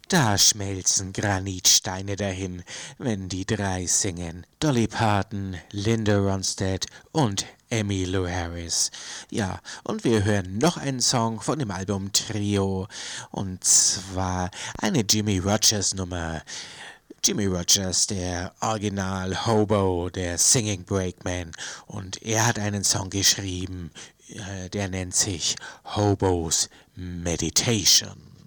Da schmelzen Granitsteine dahin, wenn die drei singen. Dolly Parton, Linda Ronstadt und Emmylou Harris. Ja, und wir hören noch einen Song von dem Album Trio, und zwar eine Jimmy Rogers Nummer. Jimmy Rogers, der Original Hobo, der Singing Brakeman, und er hat einen Song geschrieben, der nennt sich Hobos Meditation.